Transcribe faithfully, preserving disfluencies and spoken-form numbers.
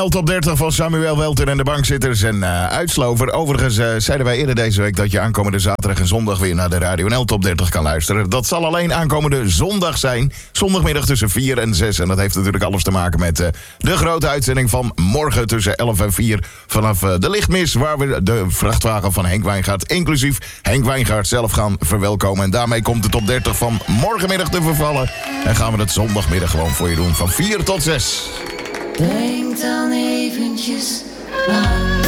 Top dertig van Samuel Welter en de bankzitters en uh, uitslover. Overigens uh, zeiden wij eerder deze week dat je aankomende zaterdag en zondag weer naar de Radio N L Top dertig kan luisteren. Dat zal alleen aankomende zondag zijn. Zondagmiddag tussen vier en zes. En dat heeft natuurlijk alles te maken met uh, de grote uitzending van morgen tussen elf en vier. Vanaf uh, de lichtmis, waar we de vrachtwagen van Henk Wijngaard, inclusief Henk Wijngaard zelf, gaan verwelkomen. En daarmee komt de Top dertig van morgenmiddag te vervallen. En gaan we het zondagmiddag gewoon voor je doen van vier tot zes. Denk dan eventjes aan